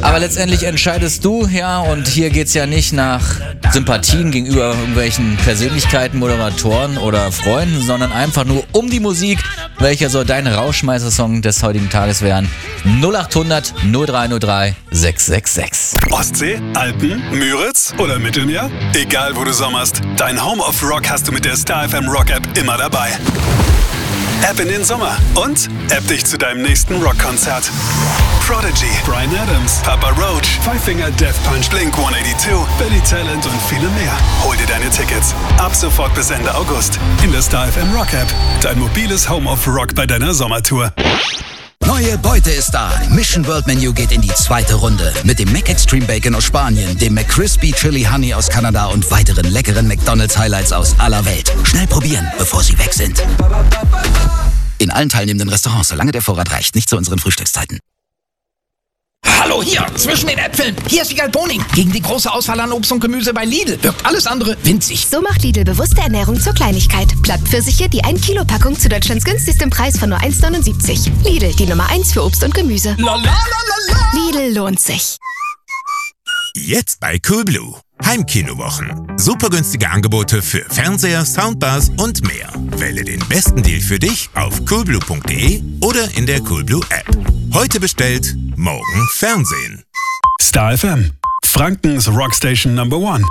Aber letztendlich entscheidest du, ja, und hier geht's ja nicht nach Sympathien gegenüber irgendwelchen Persönlichkeiten, Moderatoren oder Freunden, sondern einfach nur um die Musik. Welcher soll dein Rauschmeißer-Song des heutigen Tages werden? 0800 0303 666. Ostsee, Alpen, Müritz oder Mittelmeer? Egal wo du sommerst, dein Home of Rock hast du mit der Star FM Rock App immer dabei. App in den Sommer und App dich zu deinem nächsten Rockkonzert. Prodigy, Bryan Adams, Papa Roach, Five Finger Death Punch, Blink-182, Billy Talent und viele mehr. Hol dir deine Tickets ab sofort bis Ende August in der Star FM Rock App. Dein mobiles Home of Rock bei deiner Sommertour. Neue Beute ist da. Mission World Menu geht in die zweite Runde. Mit dem McExtreme Bacon aus Spanien, dem McCrispy Chili Honey aus Kanada und weiteren leckeren McDonald's Highlights aus aller Welt. Schnell probieren, bevor sie weg sind. In allen teilnehmenden Restaurants, solange der Vorrat reicht. Nicht zu unseren Frühstückszeiten. Hallo, hier, zwischen den Äpfeln. Hier ist Wiegald Boning. Gegen die große Auswahl an Obst und Gemüse bei Lidl wirkt alles andere winzig. So macht Lidl bewusste Ernährung zur Kleinigkeit. Blattpfirsiche, die 1 Kilo Packung zu Deutschlands günstigstem Preis von nur 1,79. Lidl, die Nummer 1 für Obst und Gemüse. La, la, la, la, la. Lidl lohnt sich. Jetzt bei Coolblue. Heimkinowochen. Super günstige Angebote für Fernseher, Soundbars und mehr. Wähle den besten Deal für dich auf coolblue.de oder in der Coolblue App. Heute bestellt, morgen Fernsehen. Star FM, Frankens Rockstation Number 1.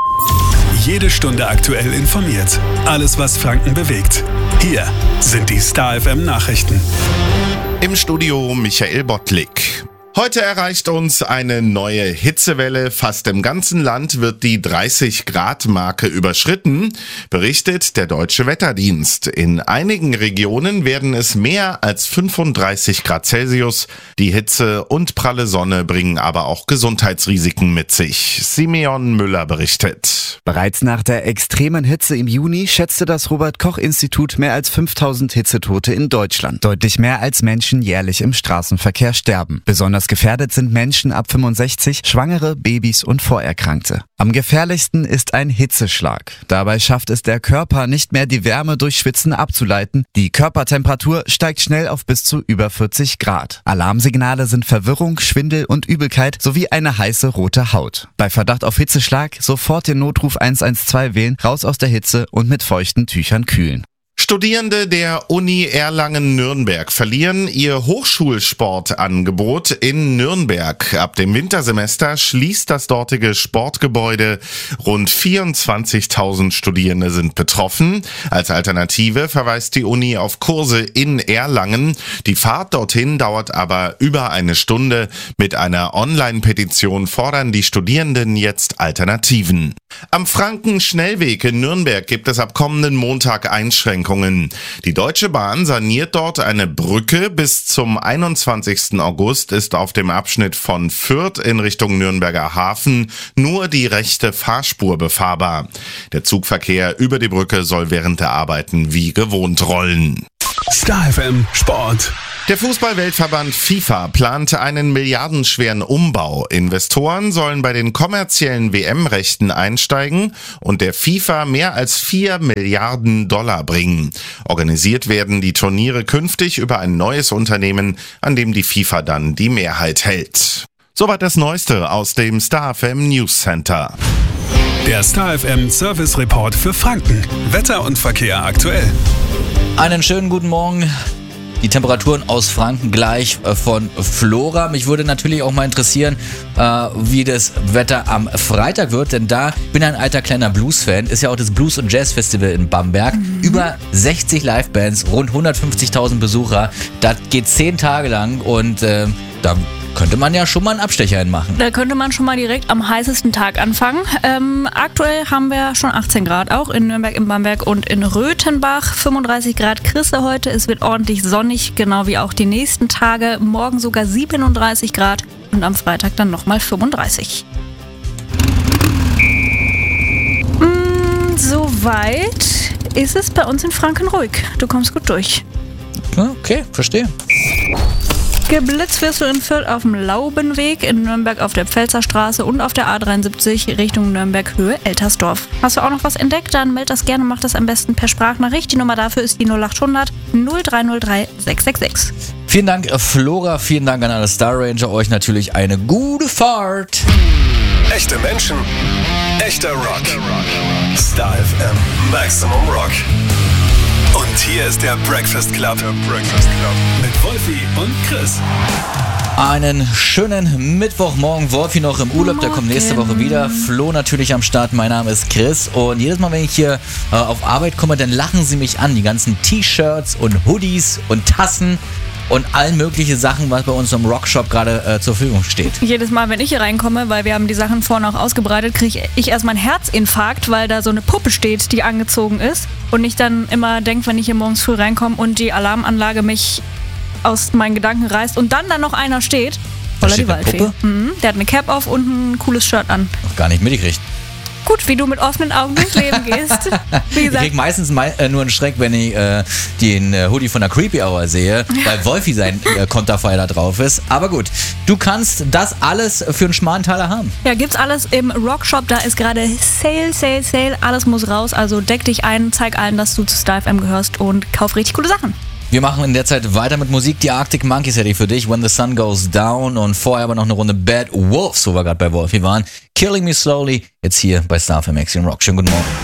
Jede Stunde aktuell informiert. Alles, was Franken bewegt. Hier sind die Star FM Nachrichten. Im Studio Michael Bottlik. Heute erreicht uns eine neue Hitzewelle. Fast im ganzen Land wird die 30-Grad-Marke überschritten, berichtet der Deutsche Wetterdienst. In einigen Regionen werden es mehr als 35 Grad Celsius. Die Hitze und pralle Sonne bringen aber auch Gesundheitsrisiken mit sich. Simeon Müller berichtet. Bereits nach der extremen Hitze im Juni schätzte das Robert-Koch-Institut mehr als 5000 Hitzetote in Deutschland. Deutlich mehr als Menschen jährlich im Straßenverkehr sterben. Besonders gefährdet sind Menschen ab 65, Schwangere, Babys und Vorerkrankte. Am gefährlichsten ist ein Hitzeschlag. Dabei schafft es der Körper nicht mehr, die Wärme durch Schwitzen abzuleiten. Die Körpertemperatur steigt schnell auf bis zu über 40 Grad. Alarmsignale sind Verwirrung, Schwindel und Übelkeit sowie eine heiße rote Haut. Bei Verdacht auf Hitzeschlag sofort den Notruf 112 wählen, raus aus der Hitze und mit feuchten Tüchern kühlen. Studierende der Uni Erlangen-Nürnberg verlieren ihr Hochschulsportangebot in Nürnberg. Ab dem Wintersemester schließt das dortige Sportgebäude. Rund 24.000 Studierende sind betroffen. Als Alternative verweist die Uni auf Kurse in Erlangen. Die Fahrt dorthin dauert aber über eine Stunde. Mit einer Online-Petition fordern die Studierenden jetzt Alternativen. Am Franken-Schnellweg in Nürnberg gibt es ab kommenden Montag Einschränkungen. Die Deutsche Bahn saniert dort eine Brücke. Bis zum 21. August ist auf dem Abschnitt von Fürth in Richtung Nürnberger Hafen nur die rechte Fahrspur befahrbar. Der Zugverkehr über die Brücke soll während der Arbeiten wie gewohnt rollen. Star FM Sport. Der Fußball-Weltverband FIFA plant einen milliardenschweren Umbau. Investoren sollen bei den kommerziellen WM-Rechten einsteigen und der FIFA mehr als 4 Milliarden Dollar bringen. Organisiert werden die Turniere künftig über ein neues Unternehmen, an dem die FIFA dann die Mehrheit hält. Soweit das Neueste aus dem Star FM News Center. Der Star FM Service Report für Franken. Wetter und Verkehr aktuell. Einen schönen guten Morgen. Die Temperaturen aus Franken gleich von Flora. Mich würde natürlich auch mal interessieren, wie das Wetter am Freitag wird, denn da bin ein alter kleiner Blues-Fan. Ist ja auch das Blues- und Jazz-Festival in Bamberg. Über 60 Live-Bands, rund 150.000 Besucher. Das geht 10 Tage lang und da könnte man ja schon mal einen Abstecher hinmachen. Da könnte man schon mal direkt am heißesten Tag anfangen. Aktuell haben wir schon 18 Grad, auch in Nürnberg, in Bamberg und in Röthenbach. 35 Grad kriegst du heute. Es wird ordentlich sonnig, genau wie auch die nächsten Tage. Morgen sogar 37 Grad und am Freitag dann nochmal 35. Soweit ist es bei uns in Franken ruhig. Du kommst gut durch. Okay, verstehe. Geblitzt wirst du in Fürth auf dem Laubenweg, in Nürnberg auf der Pfälzer Straße und auf der A73 Richtung Nürnberg Höhe Eltersdorf. Hast du auch noch was entdeckt? Dann meld das gerne, mach das am besten per Sprachnachricht. Die Nummer dafür ist die 0800 0303 666. Vielen Dank, Flora. Vielen Dank an alle Star Ranger. Euch natürlich eine gute Fahrt. Echte Menschen, echter Rock. Star FM Maximum Rock. Und hier ist der Breakfast Club. Mit Wolfi und Chris. Einen schönen Mittwochmorgen. Wolfi noch im Urlaub, der kommt nächste Woche wieder. Flo natürlich am Start. Mein Name ist Chris. Und jedes Mal, wenn ich hier auf Arbeit komme, dann lachen sie mich an. Die ganzen T-Shirts und Hoodies und Tassen und allen möglichen Sachen, was bei uns im Rockshop gerade zur Verfügung steht. Jedes Mal, wenn ich hier reinkomme, weil wir haben die Sachen vorne auch ausgebreitet, kriege ich erstmal einen Herzinfarkt, weil da so eine Puppe steht, die angezogen ist. Und ich dann immer denke, wenn ich hier morgens früh reinkomme und die Alarmanlage mich aus meinen Gedanken reißt und dann noch einer steht, voller die Waldfee. Der hat eine Cap auf und ein cooles Shirt an. Noch gar nicht mitgekriegt. Gut, wie du mit offenen Augen durchs Leben gehst. Wie gesagt. Ich krieg meistens nur einen Schreck, wenn ich den Hoodie von der Creepy Hour sehe, weil Wolfi sein Konterfei da drauf ist. Aber gut, du kannst das alles für einen schmalen Taler haben. Ja, gibt's alles im Rockshop. Da ist gerade Sale. Alles muss raus. Also deck dich ein, zeig allen, dass du zu Star FM gehörst und kauf richtig coole Sachen. Wir machen in der Zeit weiter mit Musik. Die Arctic Monkeys hätte ich für dich. When the Sun Goes Down. Und vorher aber noch eine Runde Bad Wolves, wo wir gerade bei Wolfi waren. Killing Me Slowly. Jetzt hier bei Star FM Maximum Rock. Schönen guten Morgen.